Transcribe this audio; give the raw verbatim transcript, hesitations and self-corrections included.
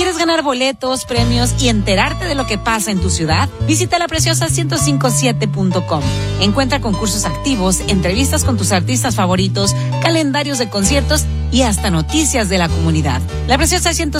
¿Quieres ganar boletos, premios y enterarte de lo que pasa en tu ciudad? Visita la preciosa ciento cincuenta y siete punto com. Encuentra concursos activos, entrevistas con tus artistas favoritos, calendarios de conciertos y hasta noticias de la comunidad. La preciosa ciento